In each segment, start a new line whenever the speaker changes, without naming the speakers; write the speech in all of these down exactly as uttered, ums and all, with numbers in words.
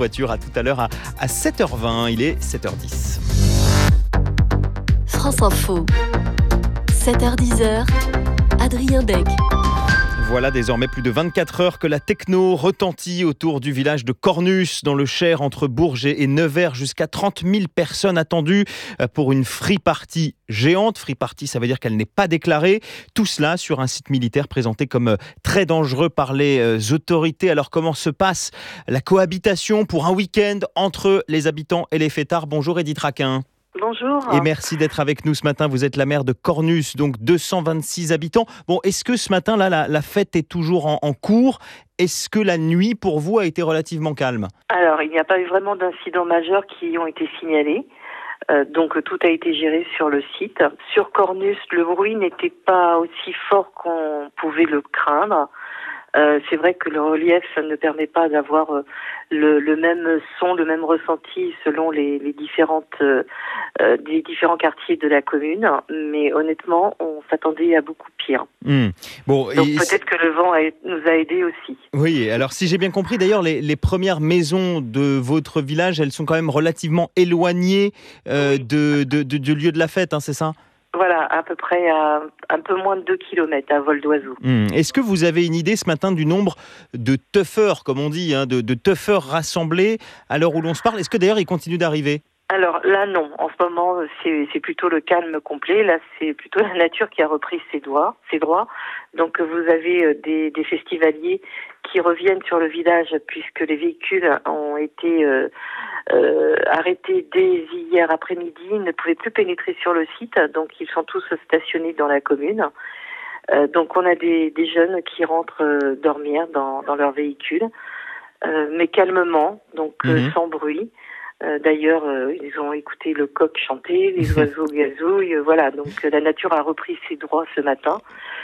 voiture. À tout à l'heure à, à sept heures vingt. Il est sept heures dix.
France Info, sept heures dix, Adrien Dec.
Voilà désormais plus de vingt-quatre heures que la techno retentit autour du village de Cornus dans le Cher entre Bourges et Nevers. Jusqu'à trente mille personnes attendues pour une free party géante. Free party, ça veut dire qu'elle n'est pas déclarée. Tout cela sur un site militaire présenté comme très dangereux par les autorités. Alors comment se passe la cohabitation pour un week-end entre les habitants et les fêtards? Bonjour Edith Raquin.
Bonjour.
Et merci d'être avec nous ce matin. Vous êtes la maire de Cornus, donc deux cent vingt-six habitants. Bon, est-ce que ce matin-là, la, la fête est toujours en, en cours? Est-ce que la nuit, pour vous, a été relativement calme?
Alors, il n'y a pas eu vraiment d'incidents majeurs qui ont été signalés. Euh, donc, tout a été géré sur le site. Sur Cornus, le bruit n'était pas aussi fort qu'on pouvait le craindre. Euh, c'est vrai que le relief ça ne permet pas d'avoir euh, le, le même son, le même ressenti selon les, les différentes euh, euh, des différents quartiers de la commune. Mais honnêtement, on s'attendait à beaucoup pire.
Mmh. Bon,
Donc
et...
peut-être que le vent a, nous a aidés aussi.
Oui, alors si j'ai bien compris, d'ailleurs, les, les premières maisons de votre village, elles sont quand même relativement éloignées euh,
oui.
de, de, de, du lieu de la fête, hein, c'est ça?
Voilà, à peu près à un peu moins de deux kilomètres à vol d'oiseau.
Mmh. Est-ce que vous avez une idée ce matin du nombre de teufeurs, comme on dit, hein, de, de teufeurs rassemblés à l'heure où l'on se parle? Est-ce que d'ailleurs ils continuent d'arriver?
Alors là, non. En ce moment, c'est, c'est plutôt le calme complet. Là, c'est plutôt la nature qui a repris ses droits. Ses droits. Donc, vous avez des, des festivaliers qui reviennent sur le village puisque les véhicules ont été euh, euh, arrêtés dès hier après-midi. Ils ne pouvaient plus pénétrer sur le site. Donc, ils sont tous stationnés dans la commune. Euh, donc, on a des, des jeunes qui rentrent euh, dormir dans, dans leur véhicule, euh, mais calmement, donc euh,
Mmh.
sans bruit. Euh, d'ailleurs, euh, ils ont écouté le coq chanter, les oiseaux gazouillent, euh, voilà. Donc euh, la nature a repris ses droits ce matin.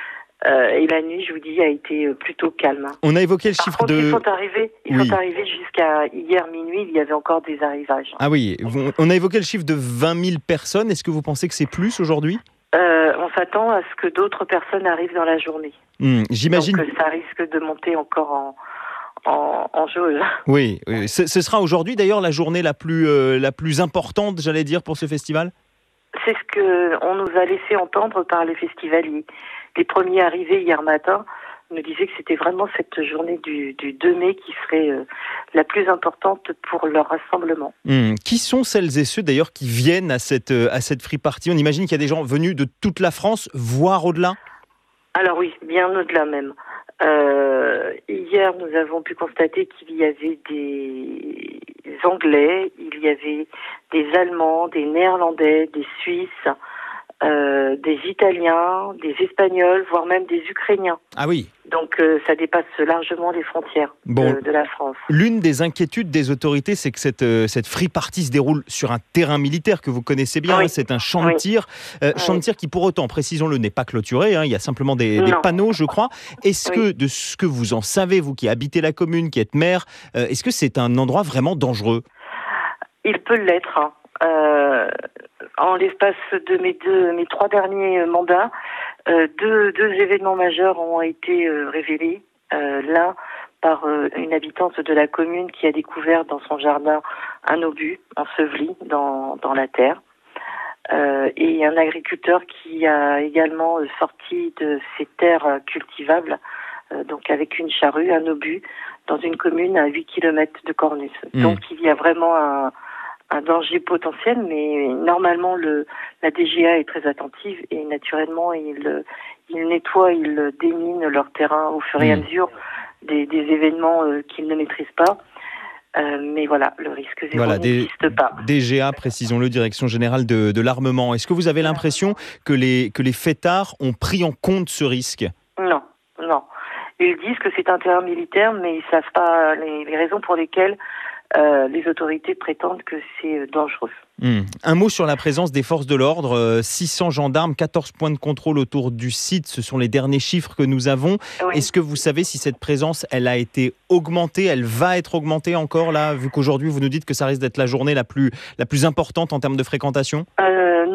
Euh, et la nuit, je vous dis, a été plutôt calme.
On a évoqué le
Par
chiffre
contre,
de...
ils sont arrivés, ils
Oui.
sont arrivés jusqu'à hier minuit, il y avait encore des arrivages.
Ah oui, on a évoqué le chiffre de vingt mille personnes. Est-ce que vous pensez que c'est plus aujourd'hui?
Euh, on s'attend à ce que d'autres personnes arrivent dans la journée.
Mmh, j'imagine.
Donc euh, ça risque de monter encore en... En, en jauge.
Oui, oui. Ce, ce sera aujourd'hui d'ailleurs la journée la plus, euh, la plus importante, j'allais dire, pour ce festival?
C'est ce qu'on nous a laissé entendre par les festivaliers. Les premiers arrivés hier matin nous disaient que c'était vraiment cette journée du, du deux mai qui serait euh, la plus importante pour leur rassemblement.
Mmh. Qui sont celles et ceux d'ailleurs qui viennent à cette, à cette free party? On imagine qu'il y a des gens venus de toute la France, voire au-delà?
Alors oui, bien au-delà même. Euh, hier, nous avons pu constater qu'il y avait des Anglais, il y avait des Allemands, des Néerlandais, des Suisses, euh, des Italiens, des Espagnols, voire même des Ukrainiens.
Ah oui.
Donc euh, ça dépasse largement les frontières
Bon.
de, de la France.
L'une des inquiétudes des autorités, c'est que cette, euh, cette free party se déroule sur un terrain militaire que vous connaissez bien.
Oui.
Hein, c'est un champ de
Oui.
tir. Euh,
Oui.
champ de tir qui, pour autant, précisons-le, n'est pas clôturé. Hein, il y a simplement des, des
Non.
panneaux, je crois. Est-ce
Oui.
que, de ce que vous en savez, vous qui habitez la commune, qui êtes maire, euh, est-ce que c'est un endroit vraiment dangereux?
Il peut l'être. Hein. Euh, en l'espace de mes deux, mes trois derniers mandats, euh, deux, deux événements majeurs ont été euh, révélés. Euh, l'un par euh, une habitante de la commune qui a découvert dans son jardin un obus enseveli dans, dans la terre. Euh, et un agriculteur qui a également euh, sorti de ses terres cultivables, euh, donc avec une charrue, un obus, dans une commune à huit kilomètres de Cornus.
Mmh.
Donc il y a vraiment un, un danger potentiel, mais normalement le, la D G A est très attentive et naturellement ils il nettoient, ils déminent leur terrain au fur et à mesure des, des événements euh, qu'ils ne maîtrisent pas. Euh, mais voilà, le risque zéro
Voilà,
n'existe
des,
pas.
D G A, précisons-le, Direction Générale de, de l'Armement. Est-ce que vous avez l'impression que les, que les fêtards ont pris en compte ce risque?
Non, non. Ils disent que c'est un terrain militaire, mais ils ne savent pas les, les raisons pour lesquelles euh, les autorités prétendent que c'est dangereux.
Mmh. Un mot sur la présence des forces de l'ordre, euh, six cents gendarmes, quatorze points de contrôle autour du site, ce sont les derniers chiffres que nous avons.
Oui.
Est-ce que vous savez si cette présence, elle a été augmentée, elle va être augmentée encore là, vu qu'aujourd'hui vous nous dites que ça risque d'être la journée la plus, la plus importante en termes de fréquentation?
euh,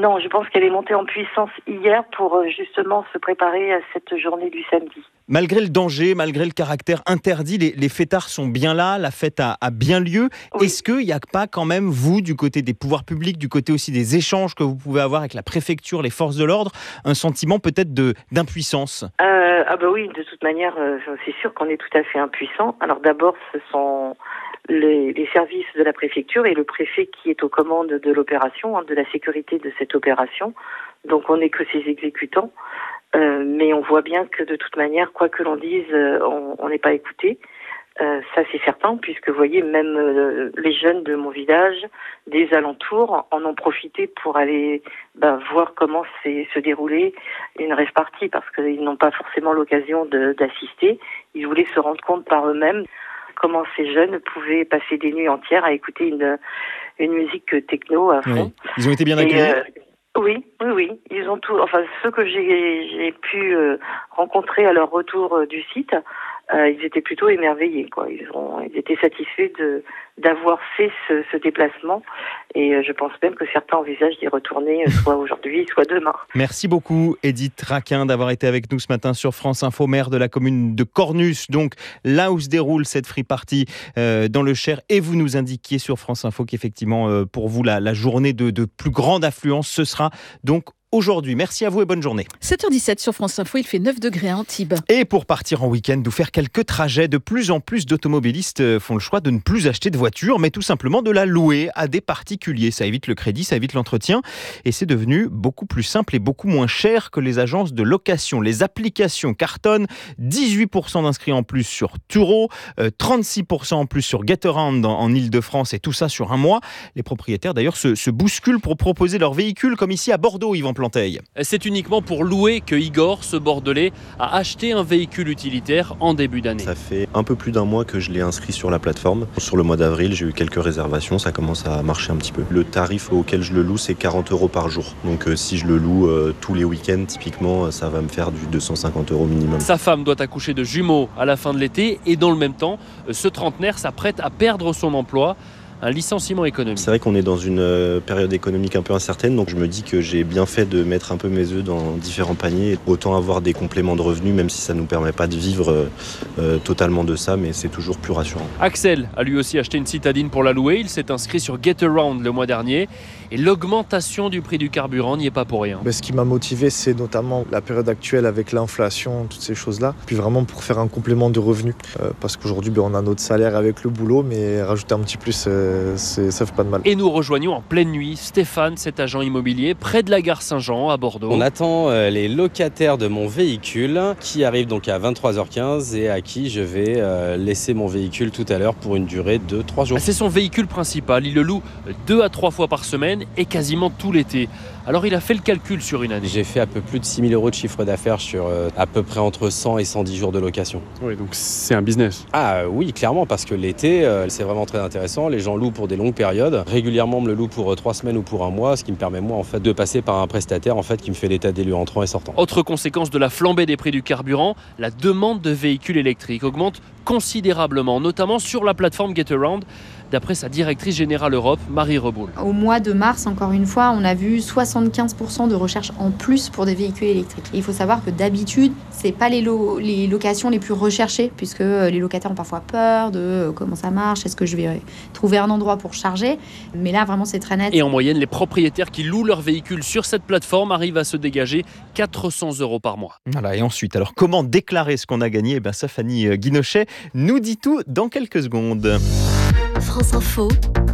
Non, je pense qu'elle est montée en puissance hier pour euh, justement se préparer à cette journée du samedi.
Malgré le danger, malgré le caractère interdit, les, les fêtards sont bien là, la fête a, a bien lieu. Oui. Est-ce qu'il n'y a pas quand même, vous, du côté des pouvoirs publics, du côté aussi des échanges que vous pouvez avoir avec la préfecture, les forces de l'ordre, un sentiment peut-être de, d'impuissance ?
euh, Ah bah oui, de toute manière, euh, c'est sûr qu'on est tout à fait impuissant. Alors d'abord, ce sont les, les services de la préfecture et le préfet qui est aux commandes de l'opération, hein, de la sécurité de cette opération. Donc on n'est que ses exécutants. Euh, mais on voit bien que de toute manière, quoi que l'on dise, euh, on n'est pas écouté. Euh, ça c'est certain, puisque vous voyez, même euh, les jeunes de mon village, des alentours, en ont profité pour aller ben, voir comment c'est, se déroulait une rave party, parce qu'ils n'ont pas forcément l'occasion de, d'assister. Ils voulaient se rendre compte par eux-mêmes comment ces jeunes pouvaient passer des nuits entières à écouter une, une musique techno à fond.
Oui. Ils ont été bien accueillis.
Et, euh, Oui, oui, oui. Ils ont tout. Enfin, ceux que j'ai, j'ai pu euh, rencontrer à leur retour euh, du site, euh, ils étaient plutôt émerveillés, quoi. Ils ont, ils étaient satisfaits de d'avoir fait ce, ce déplacement. Et euh, je pense même que certains envisagent d'y retourner, euh, soit aujourd'hui, soit demain.
Merci beaucoup, Edith Raquin, d'avoir été avec nous ce matin sur France Info, maire de la commune de Cornus. Donc là où se déroule cette free party euh, dans le Cher, et vous nous indiquiez sur France Info qu'effectivement, euh, pour vous, la, la journée de, de plus grande affluence, ce sera donc aujourd'hui. Merci à vous et bonne journée.
sept heures dix-sept sur France Info, il fait neuf degrés à Antibes.
Et pour partir en week-end ou faire quelques trajets, de plus en plus d'automobilistes font le choix de ne plus acheter de voiture, mais tout simplement de la louer à des particuliers. Ça évite le crédit, ça évite l'entretien et c'est devenu beaucoup plus simple et beaucoup moins cher que les agences de location. Les applications cartonnent, dix-huit pour cent d'inscrits en plus sur Turo, trente-six pour cent en plus sur Getaround en, en Ile-de-France et tout ça sur un mois. Les propriétaires d'ailleurs se, se bousculent pour proposer leurs véhicules comme ici à Bordeaux, Yvan Planteil.
C'est uniquement pour louer que Igor, ce Bordelais, a acheté un véhicule utilitaire en début d'année.
Ça fait un peu plus d'un mois que je l'ai inscrit sur la plateforme. Sur le mois d'avril, j'ai eu quelques réservations, ça commence à marcher un petit peu. Le tarif auquel je le loue, c'est quarante euros par jour. Donc euh, si je le loue euh, tous les week-ends, typiquement, ça va me faire du deux cent cinquante euros minimum.
Sa femme doit accoucher de jumeaux à la fin de l'été et dans le même temps, ce trentenaire s'apprête à perdre son emploi. Un licenciement économique.
C'est vrai qu'on est dans une période économique un peu incertaine, donc je me dis que j'ai bien fait de mettre un peu mes œufs dans différents paniers. Autant avoir des compléments de revenus, même si ça ne nous permet pas de vivre euh, totalement de ça, mais c'est toujours plus rassurant.
Axel a lui aussi acheté une citadine pour la louer. Il s'est inscrit sur Getaround le mois dernier. Et l'augmentation du prix du carburant n'y est pas pour rien.
Mais ce qui m'a motivé, c'est notamment la période actuelle avec l'inflation, toutes ces choses-là. Puis vraiment pour faire un complément de revenus. Euh, parce qu'aujourd'hui, ben, on a notre salaire avec le boulot, mais rajouter un petit plus, euh, c'est, ça fait pas de mal.
Et nous rejoignons en pleine nuit Stéphane, cet agent immobilier, près de la gare Saint-Jean à Bordeaux.
On attend euh, les locataires de mon véhicule qui arrivent donc à vingt-trois heures quinze et à qui je vais euh, laisser mon véhicule tout à l'heure pour une durée de trois jours.
C'est son véhicule principal. Il le loue deux à trois fois par semaine et quasiment tout l'été. Alors il a fait le calcul sur une année.
J'ai fait un peu plus de six mille euros de chiffre d'affaires sur euh, à peu près entre cent et cent dix jours de location.
Oui, donc c'est un business.
Ah oui, clairement, parce que l'été, euh, c'est vraiment très intéressant. Les gens louent pour des longues périodes. Régulièrement, on me le loue pour euh, trois semaines ou pour un mois, ce qui me permet moi en fait de passer par un prestataire en fait qui me fait l'état des lieux entrant et sortant.
Autre conséquence de la flambée des prix du carburant, la demande de véhicules électriques augmente considérablement, notamment sur la plateforme Getaround, d'après sa directrice générale Europe, Marie Reboul.
Au mois de mars, encore une fois, on a vu soixante-quinze pour cent de recherche en plus pour des véhicules électriques. Et il faut savoir que d'habitude, c'est pas les, lo- les locations les plus recherchées, puisque les locataires ont parfois peur de comment ça marche, est-ce que je vais trouver un endroit pour charger. Mais là, vraiment, c'est très net.
Et en moyenne, les propriétaires qui louent leurs véhicules sur cette plateforme arrivent à se dégager quatre cents euros par mois.
Voilà, et ensuite, alors comment déclarer ce qu'on a gagné ? Eh bien, ça, Fanny Guinochet nous dit tout dans quelques secondes.
France Info,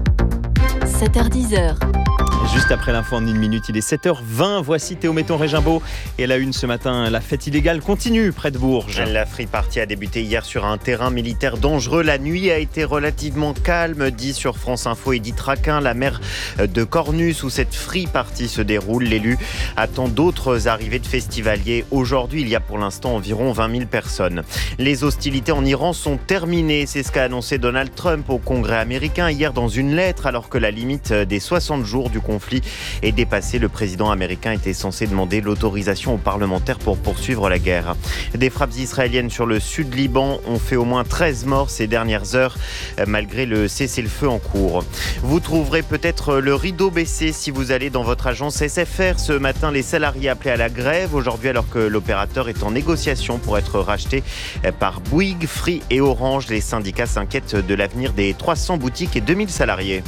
sept heures dix.
Juste après l'info en une minute, il est sept heures vingt. Voici Théo Méton-Régimbaud. Et à la une ce matin, la fête illégale continue près de Bourges.
La free party a débuté hier sur un terrain militaire dangereux. La nuit a été relativement calme, dit sur France Info Edith Raquin, la maire de Cornus, où cette free party se déroule. L'élu attend d'autres arrivées de festivaliers. Aujourd'hui, il y a pour l'instant environ vingt mille personnes. Les hostilités en Iran sont terminées. C'est ce qu'a annoncé Donald Trump au Congrès américain hier dans une lettre, alors que la limite des soixante jours du conflit conflit est dépassée. Le président américain était censé demander l'autorisation aux parlementaires pour poursuivre la guerre. Des frappes israéliennes sur le sud Liban ont fait au moins treize morts ces dernières heures, malgré le cessez-le-feu en cours. Vous trouverez peut-être le rideau baissé si vous allez dans votre agence S F R. Ce matin, les salariés appelaient à la grève aujourd'hui alors que l'opérateur est en négociation pour être racheté par Bouygues, Free et Orange. Les syndicats s'inquiètent de l'avenir des trois cents boutiques et deux mille salariés.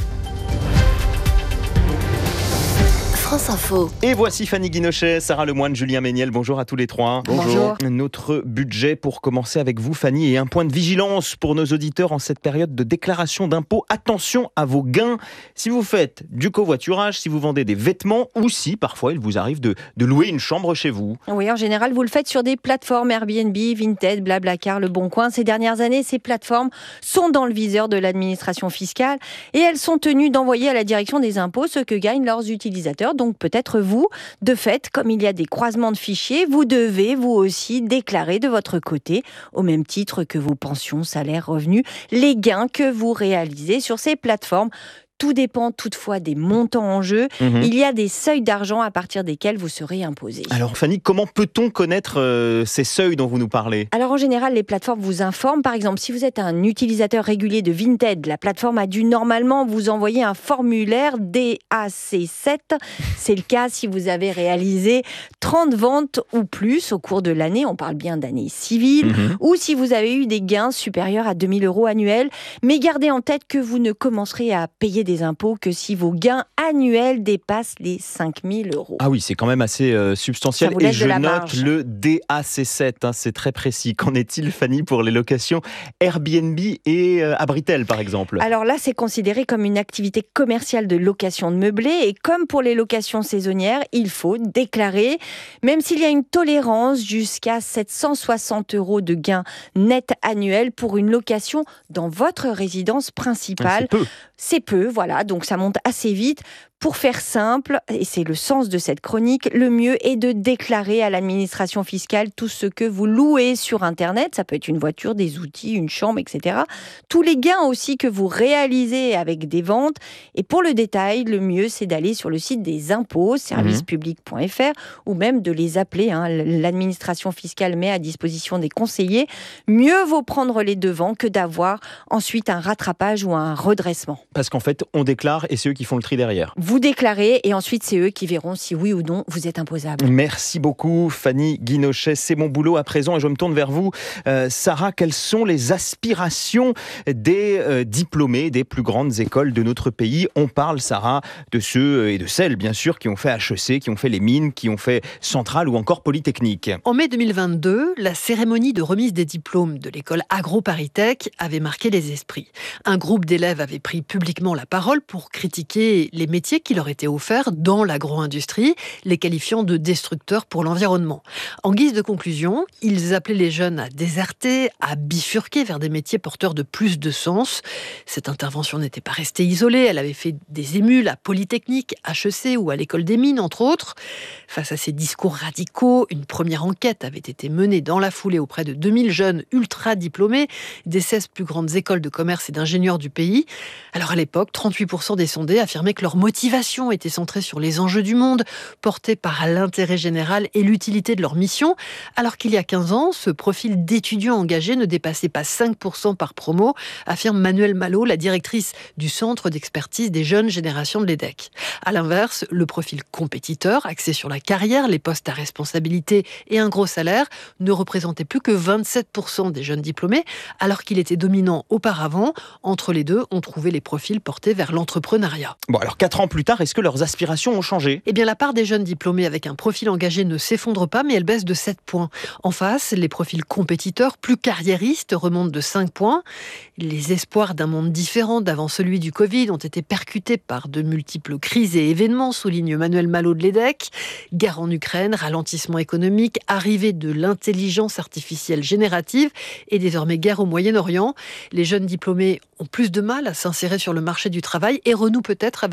France Info.
Et voici Fanny Guinochet, Sarah Lemoine, Julien Méniel. Bonjour à tous les trois.
Bonjour.
Notre budget pour commencer avec vous, Fanny, et un point de vigilance pour nos auditeurs en cette période de déclaration d'impôt. Attention à vos gains. Si vous faites du covoiturage, si vous vendez des vêtements ou si parfois il vous arrive de, de louer une chambre chez vous.
Oui, en général, vous le faites sur des plateformes Airbnb, Vinted, Blablacar, Le Bon Coin. Ces dernières années, ces plateformes sont dans le viseur de l'administration fiscale et elles sont tenues d'envoyer à la direction des impôts ce que gagnent leurs utilisateurs. Donc peut-être vous, de fait, comme il y a des croisements de fichiers, vous devez vous aussi déclarer de votre côté, au même titre que vos pensions, salaires, revenus, les gains que vous réalisez sur ces plateformes. Tout dépend toutefois des montants en jeu. Mmh. Il y a des seuils d'argent à partir desquels vous serez imposé.
Alors Fanny, comment peut-on connaître euh, ces seuils dont vous nous parlez ?
Alors en général, les plateformes vous informent. Par exemple, si vous êtes un utilisateur régulier de Vinted, la plateforme a dû normalement vous envoyer un formulaire D A C sept. C'est le cas si vous avez réalisé trente ventes ou plus au cours de l'année. On parle bien d'année civile. Mmh. Ou si vous avez eu des gains supérieurs à deux mille euros annuels. Mais gardez en tête que vous ne commencerez à payer des impôts que si vos gains annuels dépassent les cinq mille euros.
Ah oui, c'est quand même assez euh, substantiel. Et je note marge. Le D A C sept, hein, c'est très précis. Qu'en est-il, Fanny, pour les locations Airbnb et euh, Abritel, par exemple ?
Alors là, c'est considéré comme une activité commerciale de location de meublés. Et comme pour les locations saisonnières, il faut déclarer, même s'il y a une tolérance jusqu'à sept cent soixante euros de gains nets annuels pour une location dans votre résidence principale.
C'est peu.
C'est peu, voilà, donc ça monte assez vite. Pour faire simple, et c'est le sens de cette chronique, le mieux est de déclarer à l'administration fiscale tout ce que vous louez sur Internet. Ça peut être une voiture, des outils, une chambre, et cetera. Tous les gains aussi que vous réalisez avec des ventes. Et pour le détail, le mieux, c'est d'aller sur le site des impôts, service public point f r, ou même de les appeler. Hein. L'administration fiscale met à disposition des conseillers. Mieux vaut prendre les devants que d'avoir ensuite un rattrapage ou un redressement.
Parce qu'en fait, on déclare et c'est eux qui font le tri derrière.
Vous déclarez et ensuite c'est eux qui verront si oui ou non vous êtes imposable.
Merci beaucoup Fanny Guinochet, c'est mon boulot à présent et je me tourne vers vous. Euh, Sarah, quelles sont les aspirations des euh, diplômés des plus grandes écoles de notre pays ? On parle, Sarah, de ceux et de celles bien sûr qui ont fait H E C, qui ont fait les mines, qui ont fait Centrale ou encore Polytechnique.
En mai deux mille vingt-deux, la cérémonie de remise des diplômes de l'école Agro-Paritech avait marqué les esprits. Un groupe d'élèves avait pris publiquement la parole pour critiquer les métiers qui leur étaient offerts dans l'agro-industrie, les qualifiant de destructeurs pour l'environnement. En guise de conclusion, ils appelaient les jeunes à déserter, à bifurquer vers des métiers porteurs de plus de sens. Cette intervention n'était pas restée isolée, elle avait fait des émules à Polytechnique, H E C ou à l'École des Mines, entre autres. Face à ces discours radicaux, une première enquête avait été menée dans la foulée auprès de deux mille jeunes ultra-diplômés des seize plus grandes écoles de commerce et d'ingénieurs du pays. Alors à l'époque, trente-huit pour cent des sondés affirmaient que leur motivation était centrée sur les enjeux du monde, portés par l'intérêt général et l'utilité de leur mission, alors qu'il y a quinze ans, ce profil d'étudiants engagés ne dépassait pas cinq pour cent par promo, affirme Manuelle Malo, la directrice du Centre d'expertise des jeunes générations de l'E D E C. À l'inverse, le profil compétiteur, axé sur la carrière, les postes à responsabilité et un gros salaire, ne représentait plus que vingt-sept pour cent des jeunes diplômés, alors qu'il était dominant auparavant. Entre les deux, on trouvait les profils portés vers l'entrepreneuriat.
Bon, alors quatre ans plus tard, est-ce que leurs aspirations ont changé ?
Eh bien, la part des jeunes diplômés avec un profil engagé ne s'effondre pas, mais elle baisse de sept points. En face, les profils compétiteurs, plus carriéristes, remontent de cinq points. Les espoirs d'un monde différent d'avant celui du Covid ont été percutés par de multiples crises et événements, souligne Manuelle Malo de l'E D E C. Guerre en Ukraine, ralentissement économique, arrivée de l'intelligence artificielle générative et désormais guerre au Moyen-Orient. Les jeunes diplômés ont plus de mal à s'insérer sur le marché du travail et renouent peut-être avec une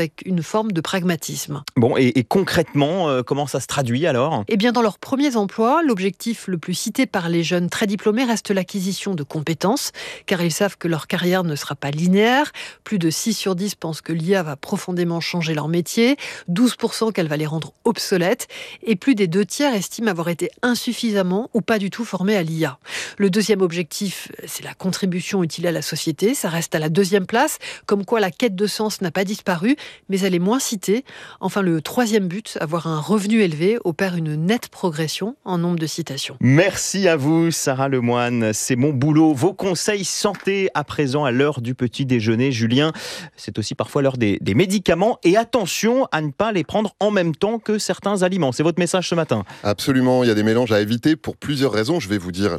forme de pragmatisme.
Bon, et, et concrètement, euh, comment ça se traduit alors ?
Eh bien, dans leurs premiers emplois, l'objectif le plus cité par les jeunes très diplômés reste l'acquisition de compétences, car ils savent que leur carrière ne sera pas linéaire. Plus de six sur dix pensent que l'I A va profondément changer leur métier, douze pour cent qu'elle va les rendre obsolètes, et plus des deux tiers estiment avoir été insuffisamment ou pas du tout formés à l'I A. Le deuxième objectif, c'est la contribution utile à la société. Ça reste à la deuxième place, comme quoi la quête de sens n'a pas disparu, mais elle est moins citée. Enfin, le troisième but, avoir un revenu élevé, opère une nette progression en nombre de citations.
Merci à vous, Sarah Lemoine. C'est mon boulot. Vos conseils santé à présent à l'heure du petit déjeuner. Julien, c'est aussi parfois l'heure des, des médicaments. Et attention à ne pas les prendre en même temps que certains aliments. C'est votre message ce matin.
Absolument, il y a des mélanges à éviter pour plusieurs raisons. Je vais vous dire